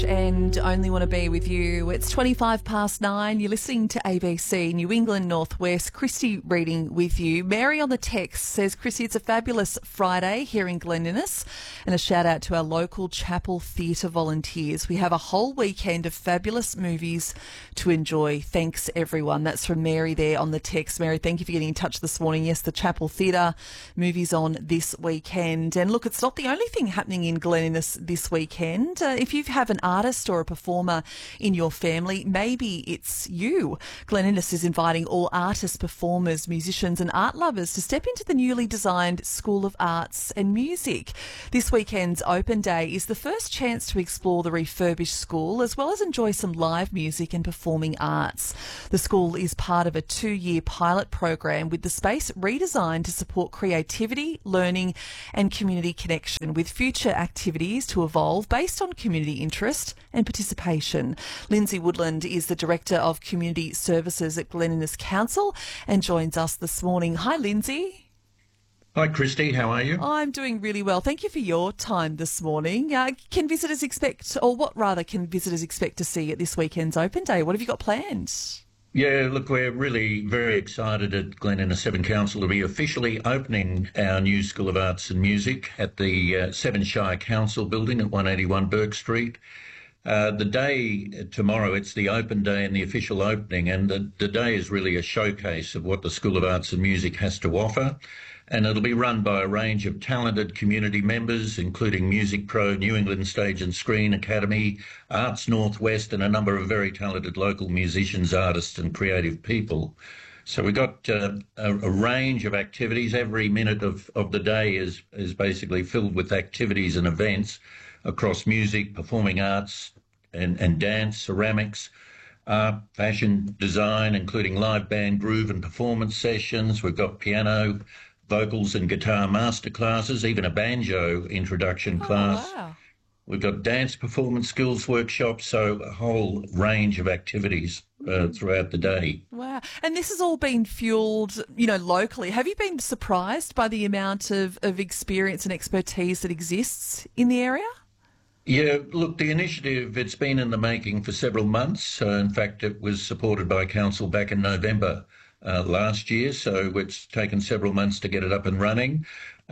And only want to be with you. It's 25 past 9. You're listening to ABC New England Northwest. Christy reading with you. Mary on the text says, Christy, it's a fabulous Friday here in Glen Innes, and a shout out to our local Chapel Theatre volunteers. We have a whole weekend of fabulous movies to enjoy. Thanks, everyone. That's from Mary there on the text. Mary, thank you for getting in touch this morning. Yes, the Chapel Theatre movies on this weekend. And look, it's not the only thing happening in Glen Innes this weekend. If you have an artist or a performer in your family, maybe it's you. Glen Innes is inviting all artists, performers, musicians and art lovers to step into the newly designed School of Arts and Music. This weekend's open day is the first chance to explore the refurbished school as well as enjoy some live music and performing arts. The school is part of a 2-year pilot program with the space redesigned to support creativity, learning and community connection, with future activities to evolve based on community interest and participation. Lindsay Woodland is the Director of Community Services at Glen Innes Council and joins us this morning. Hi, Lindsay. Hi, Christy. How are you? I'm doing really well. Thank you for your time this morning. Can visitors expect, or what rather can visitors expect to see at this weekend's open day? What have you got planned? Yeah, look, we're really very excited at Glen Innes Seven Council to be officially opening our new School of Arts and Music at the Seven Shire Council building at 181 Burke Street. The day tomorrow, it's the open day and the official opening, and the day is really a showcase of what the School of Arts and Music has to offer. And it'll be run by a range of talented community members, including Music Pro, New England Stage and Screen Academy, Arts Northwest, and a number of very talented local musicians, artists and creative people. So we've got a range of activities. Every minute of the day is basically filled with activities and events across music, performing arts and dance, ceramics, art, fashion, design, including live band, groove and performance sessions. We've got piano, vocals and guitar masterclasses, even a banjo introduction class. Wow. We've got dance performance skills workshops, so a whole range of activities throughout the day. Wow. And this has all been fuelled, locally. Have you been surprised by the amount of experience and expertise that exists in the area? Yeah, look, the initiative, it's been in the making for several months. In fact, it was supported by Council back in November last year, so it's taken several months to get it up and running.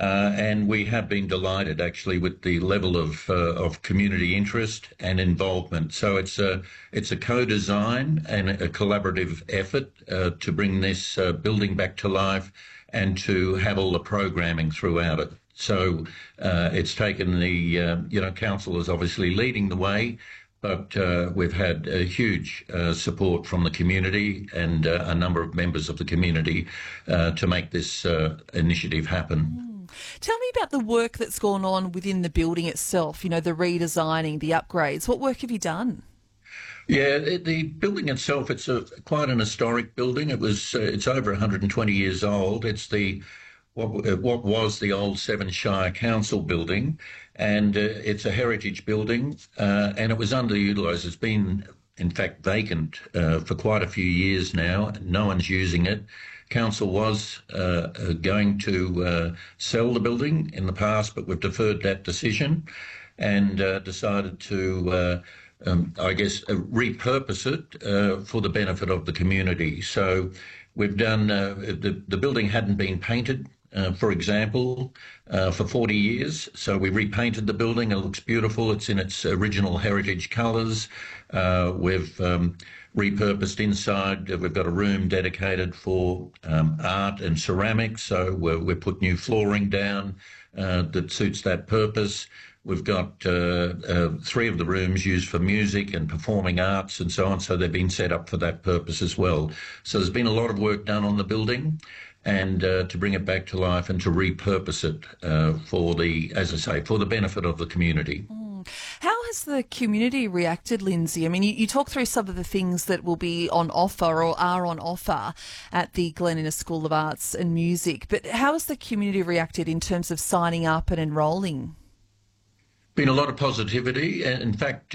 And we have been delighted, actually, with the level of community interest and involvement. So it's a co-design and a collaborative effort to bring this building back to life and to have all the programming throughout it. So it's taken the, council is obviously leading the way, but we've had a huge support from the community and a number of members of the community to make this initiative happen. Tell me about the work that's gone on within the building itself, the redesigning, the upgrades. What work have you done? Yeah, the building itself, it's quite an historic building. It's over 120 years old. It's what was the old Seven Shire Council building, and it's a heritage building, and it was underutilised. It's been, in fact, vacant for quite a few years now. No one's using it. Council was going to sell the building in the past, but we've deferred that decision and decided to repurpose it for the benefit of the community. So we've done, the building hadn't been painted, for example, for 40 years. So we repainted the building. It looks beautiful. It's in its original heritage colours. We've repurposed inside. We've got a room dedicated for art and ceramics. So we've put new flooring down that suits that purpose. We've got 3 of the rooms used for music and performing arts and so on, so they've been set up for that purpose as well. So there's been a lot of work done on the building and to bring it back to life and to repurpose it for the benefit of the community. How has the community reacted, Lindsay? I mean, you talk through some of the things that will be on offer or are on offer at the Glen Innes School of Arts and Music, but how has the community reacted in terms of signing up and enrolling? Been a lot of positivity. In fact,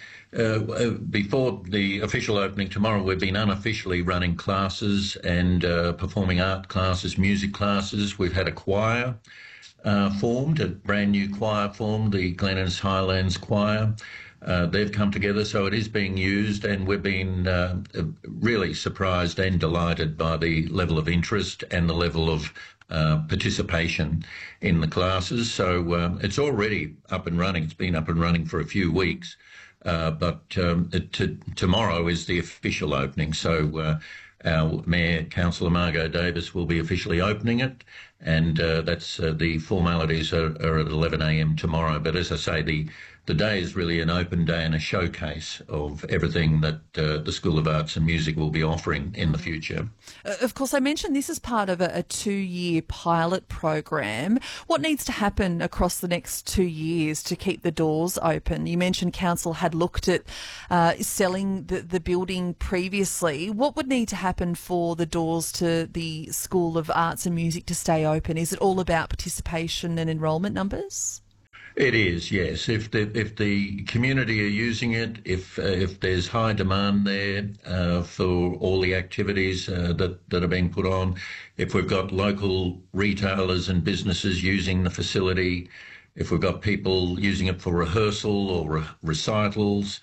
before the official opening tomorrow, we've been unofficially running classes and performing art classes, music classes. We've had a choir formed, a brand new choir formed, the Glen Innes Highlands Choir. they've come together, so it is being used, and we've been really surprised and delighted by the level of interest and the level of participation in the classes. So it's already up and running. It's been up and running for a few weeks, but tomorrow is the official opening. So our Mayor, Councillor Margot Davis, will be officially opening it, and that's the formalities are at 11 a.m. tomorrow. But as I say, the day is really an open day and a showcase of everything that the School of Arts and Music will be offering in the future. Of course, I mentioned this is part of a 2-year pilot program. What needs to happen across the next 2 years to keep the doors open? You mentioned Council had looked at selling the building previously. What would need to happen for the doors to the School of Arts and Music to stay open? Is it all about participation and enrolment numbers? It is, yes. If the community are using it, if there's high demand there for all the activities that are being put on, if we've got local retailers and businesses using the facility, if we've got people using it for rehearsal or recitals,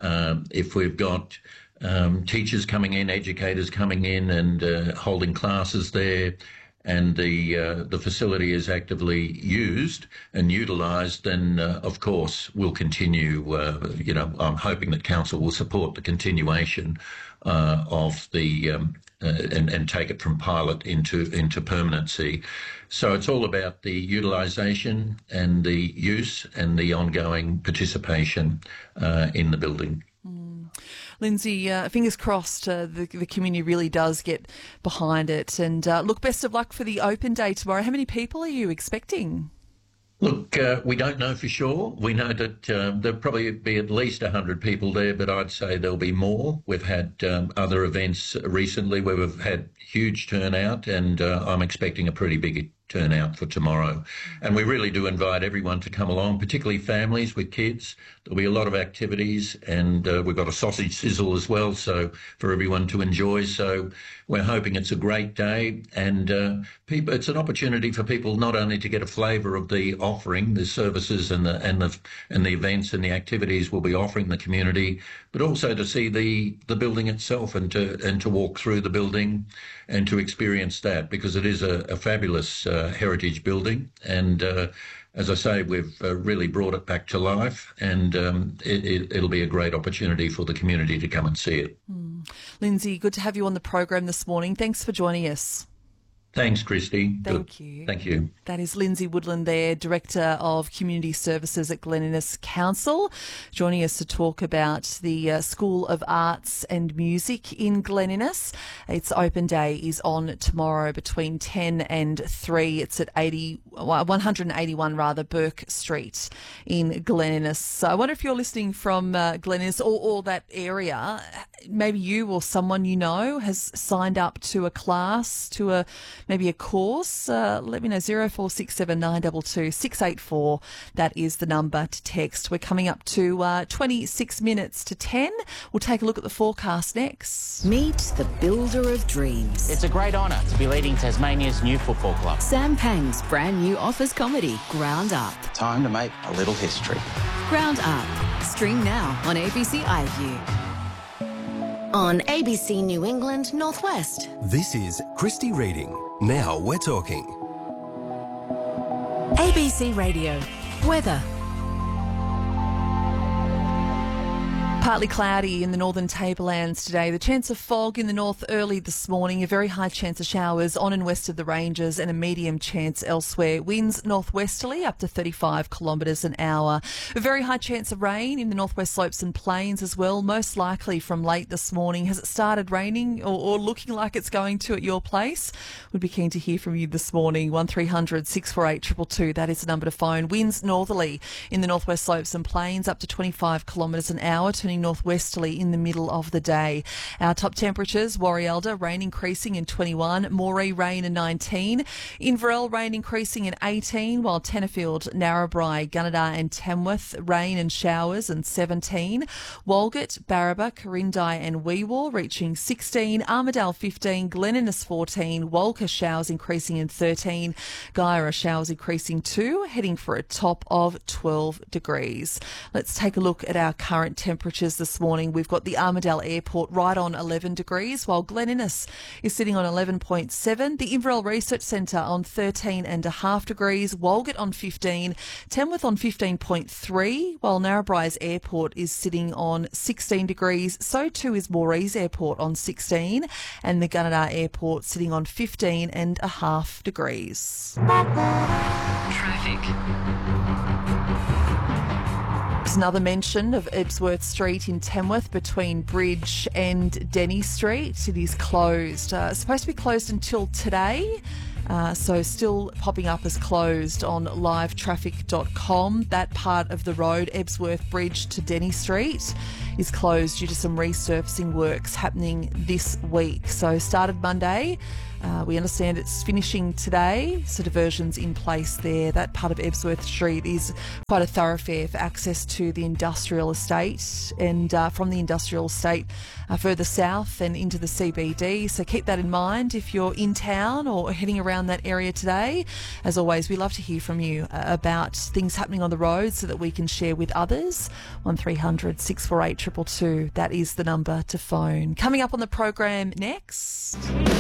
if we've got teachers coming in, educators coming in and holding classes there, and the facility is actively used and utilised, then of course we'll continue. I'm hoping that Council will support the continuation of the and take it from pilot into permanency. So it's all about the utilisation and the use and the ongoing participation in the building. Lindsay, fingers crossed the community really does get behind it. And look, best of luck for the open day tomorrow. How many people are you expecting? Look, we don't know for sure. We know that there'll probably be at least 100 people there, but I'd say there'll be more. We've had other events recently where we've had huge turnout, and I'm expecting a pretty big turnout for tomorrow. And we really do invite everyone to come along, particularly families with kids. There'll be a lot of activities, and we've got a sausage sizzle as well, so for everyone to enjoy. So we're hoping it's a great day, and it's an opportunity for people not only to get a flavour of the offering, the services and the events and the activities we'll be offering the community, but also to see the building itself and to walk through the building and to experience that, because it is a fabulous heritage building, and as I say, we've really brought it back to life, and it'll be a great opportunity for the community to come and see it. Lindsay, good to have you on the program this morning. Thanks for joining us. Thanks, Christy. Thank you. Thank you. That is Lindsay Woodland there, Director of Community Services at Glen Innes Council, joining us to talk about the School of Arts and Music in Glen Innes. Its open day is on tomorrow between 10 and 3. It's at 181 Burke Street in Glen Innes. So I wonder if you're listening from Glen Innes or that area. Maybe you or someone you know has signed up to a class, to maybe a course. Let me know, 0467 922 684. That is the number to text. We're coming up to 26 minutes to 10. We'll take a look at the forecast next. Meet the builder of dreams. It's a great honour to be leading Tasmania's new football club. Sam Pang's brand new office comedy, Ground Up. Time to make a little history. Ground Up. Stream now on ABC iView. On ABC New England Northwest. This is Christy Reading. Now we're talking. ABC Radio. Weather. Partly cloudy in the northern tablelands today. The chance of fog in the north early this morning, a very high chance of showers on and west of the ranges, and a medium chance elsewhere. Winds northwesterly up to 35 kilometres an hour. A very high chance of rain in the northwest slopes and plains as well, most likely from late this morning. Has it started raining or looking like it's going to at your place? We'd be keen to hear from you this morning. 1300 648 222, that is the number to phone. Winds northerly in the northwest slopes and plains up to 25 kilometres an hour, turning turning northwesterly in the middle of the day. Our top temperatures: Warrialda, rain increasing in 21, Moree, rain in 19, Inverell, rain increasing in 18, while Tenterfield, Narrabri, Gunnedah and Tamworth, rain and showers in 17, Walgett, Barraba, Corindai and Weewar reaching 16, Armidale 15, Glen Innes 14, Walker, showers increasing in 13, Guyra, showers increasing 2, heading for a top of 12 degrees. Let's take a look at our current temperatures this morning. We've got the Armidale Airport right on 11 degrees, while Glen Innes is sitting on 11.7, the Inverell Research Centre on 13.5 degrees, Walgett on 15, Tamworth on 15.3, while Narrabri's Airport is sitting on 16 degrees. So too is Moree's Airport on 16, and the Gunnedah Airport sitting on 15.5 degrees. Traffic. There's another mention of Ebsworth Street in Tamworth between Bridge and Denny Street. It is closed. It's supposed to be closed until today. So still popping up as closed on livetraffic.com. That part of the road, Ebsworth Bridge to Denny Street, is closed due to some resurfacing works happening this week. So started Monday. We understand it's finishing today, so diversions in place there. That part of Ebsworth Street is quite a thoroughfare for access to the industrial estate, and from the industrial estate further south and into the CBD. So keep that in mind if you're in town or heading around that area today. As always, we love to hear from you about things happening on the road so that we can share with others. 1300 648 222, that is the number to phone. Coming up on the program next.